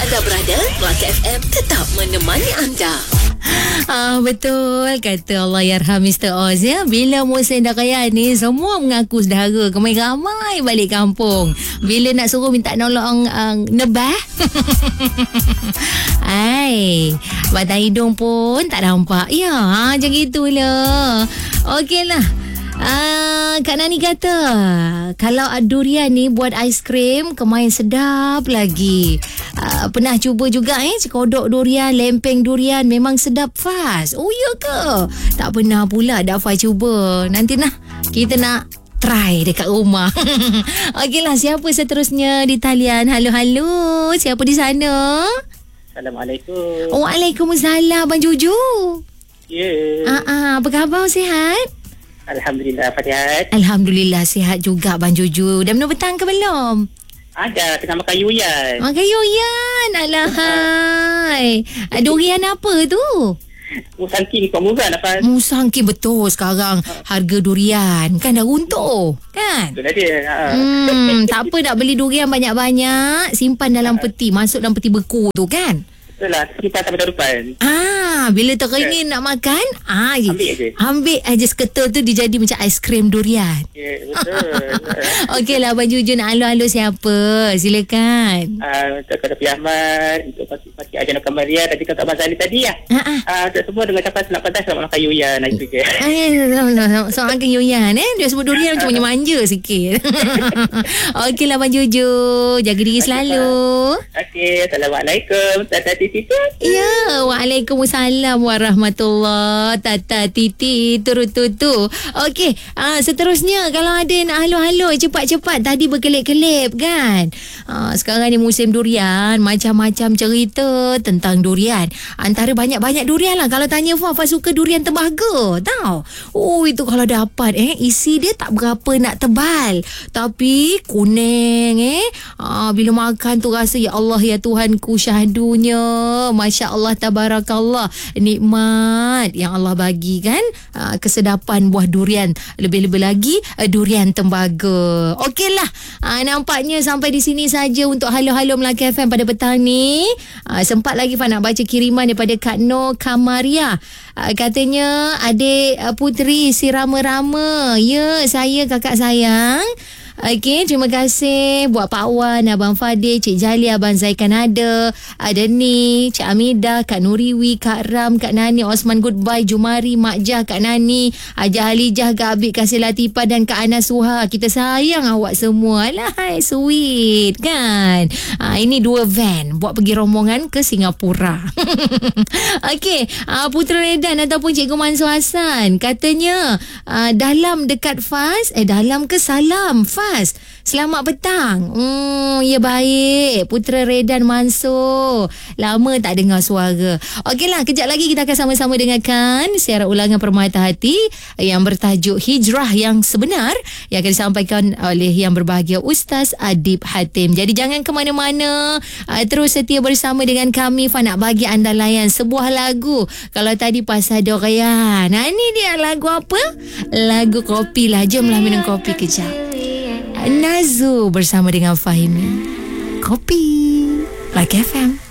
anda berada, Melaka FM tetap menemani anda. Betul kata Allahyarham Mr. Oz ya. Bila musim dah kaya ni, semua mengaku saudara ramai balik kampung. Bila nak suruh minta nolong nebah batang hidung pun tak nampak. Ya, macam gitulah. Okeylah. Kak Nani kata kalau durian ni buat aiskrim kemain sedap lagi. Pernah cuba juga cekodok durian, lempeng durian, memang sedap fast. Oh ya ke? Tak pernah pula Dafa cuba. Nanti kita nak try dekat rumah. Okeylah, siapa seterusnya di talian? Halo, siapa di sana? Assalamualaikum. Waalaikumsalam, Abang Juju. Ya. Apa khabar, sihat? Alhamdulillah, Fatihat. Alhamdulillah, sihat juga Abang Juju. Dah minum petang ke belum? Ada, tengah makan yuyan. Makan yuyan, alahai. Durian apa tu? Musangking kau murah Nafas. Musangking, betul sekarang harga durian kan dah runtuh kan? Betul dia. Tak apa, nak beli durian banyak-banyak, simpan dalam peti, masuk dalam peti beku tu kan? Betul lah, kita sampai tahun depan. Bila teringin nak makan, ambil aja seketul tu, dia jadi macam aiskrim durian. Ya, betul. Okeylah, Abang Juju nak halo-halo siapa? Silakan. Untuk Kak Dafi Ahmad, untuk Pakcik Ajana Kamaria, tadi kata Abang Zali tadi lah. Untuk semua dengan capai selamat petang, selamat makan yuyan. Itu je. Soal makan yuyan Dia sebut durian macam manja sikit. Okeylah, Abang Juju, jaga diri selalu. Okey, Assalamualaikum. Tata Titi. Ya, Waalaikumsalam warahmatullahi. Tata Titi turututu. Okey, seterusnya kalau ada nak halo-halo cepat-cepat. Tadi berkelip-kelip kan. Sekarang ni musim durian, macam-macam cerita tentang durian. Antara banyak-banyak durian lah. Kalau tanya Fa suka durian tembaga, tahu? Itu kalau dapat isi dia tak berapa nak tebal, tapi kuning bila makan tu rasa ya Allah ya Tuhanku syahdunya. Masya Allah, tabarakallah, nikmat yang Allah bagi kan. Kesedapan buah durian, lebih-lebih lagi durian tembaga. Okeylah, nampaknya sampai di sini saja untuk halo-halo Melaka FM pada petang ni. Sempat lagi Fa nak baca kiriman daripada Kak Noh Kamaria. Katanya adik puteri si Rama-Rama. Ya, saya kakak sayang. Okey, terima kasih buat Pak Wan, Abang Fadil, Cik Jali, Abang Zaikan ada ni, Cik Amidah, Kak Nuriwi, Kak Ram, Kak Nani, Osman Goodbye, Jumari, Mak Jah, Kak Nani, Haja Halijah, Kak Abid, Kasih Latifah dan Kak Ana Suha. Kita sayang awak semua. Alah, sweet kan. Ini 2 van buat pergi rombongan ke Singapura. Okey, Putera Redan ataupun Cikgu Mansur Hassan katanya dalam dekat Fas, dalam ke salam Fas. Selamat petang. Ya baik, Putera Redan Mansur. Lama tak dengar suara. Okeylah, kejap lagi kita akan sama-sama dengarkan siaran ulangan Permata Hati yang bertajuk Hijrah yang Sebenar, yang akan disampaikan oleh yang berbahagia Ustaz Adib Hatim. Jadi jangan ke mana-mana, terus setia bersama dengan kami. Fa nak bagi anda layan sebuah lagu. Kalau tadi pasal durian, ni dia lagu apa? Lagu kopi lah. Jomlah minum kopi kejap. Nazu bersama dengan Fahimi. Kopi Melaka FM.